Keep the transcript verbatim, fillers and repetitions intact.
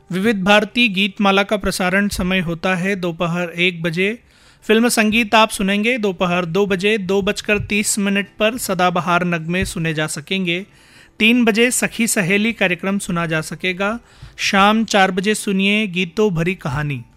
विविध भारती गीतमाला का प्रसारण समय होता है दोपहर एक बजे। फिल्म संगीत आप सुनेंगे दोपहर दो बजे दो बजकर तीस मिनट पर सदाबहार नगमे सुने जा सकेंगे। तीन बजे सखी सहेली कार्यक्रम सुना जा सकेगा। शाम चार बजे सुनिए गीतों भरी कहानी।